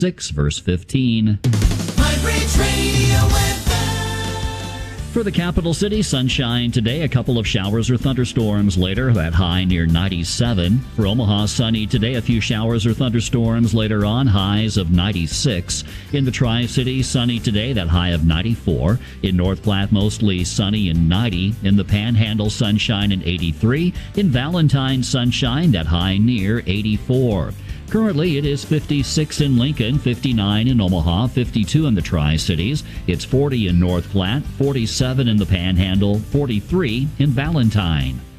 6, verse 15. For the capital city, sunshine today, a couple of showers or thunderstorms later, that high near 97. For Omaha, sunny today, a few showers or thunderstorms later on, highs of 96. In the Tri-City, sunny today, that high of 94. In North Platte, mostly sunny and 90. In the Panhandle, sunshine and 83. In Valentine, sunshine, that high near 84. Currently, it is 56 in Lincoln, 59 in Omaha, 52 in the Tri-Cities. It's 40 in North Platte, 47 in the Panhandle, 43 in Valentine.